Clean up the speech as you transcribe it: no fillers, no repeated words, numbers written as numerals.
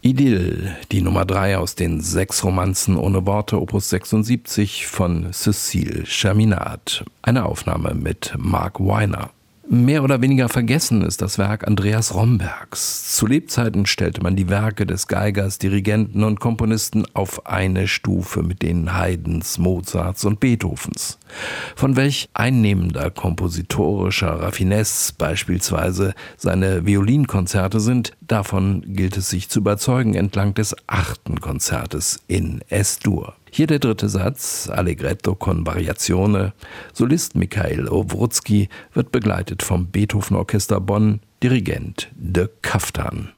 Idyll, die Nummer 3 aus den 6 Romanzen ohne Worte, Opus 76 von Cécile Chaminade. Eine Aufnahme mit Mark Weiner. Mehr oder weniger vergessen ist das Werk Andreas Rombergs. Zu Lebzeiten stellte man die Werke des Geigers, Dirigenten und Komponisten auf eine Stufe mit denen Haydns, Mozarts und Beethovens. Von welch einnehmender kompositorischer Raffinesse beispielsweise seine Violinkonzerte sind, davon gilt es sich zu überzeugen entlang des 8. Konzertes in Es-Dur. Hier der 3. Satz, Allegretto con Variazione. Solist Mikhail Owrutzki wird begleitet vom Beethoven Orchester Bonn, Dirigent de Kaftan.